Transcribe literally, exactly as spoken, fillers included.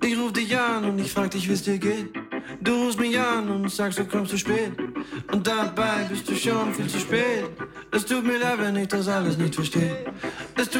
Ich ruf dich an und ich frag dich, wie's dir geht. Du rufst mich an und sagst, du kommst zu spät. Und dabei bist du schon viel zu spät. Es tut mir leid, wenn ich das alles nicht verstehe. Es tut